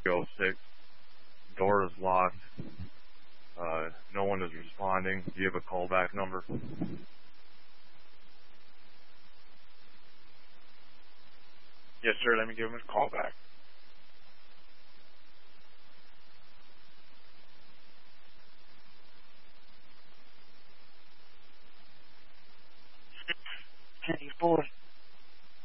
Go 6. Door is locked. No one is responding. Do you have a callback number? Yes, sir. Let me give him a call back.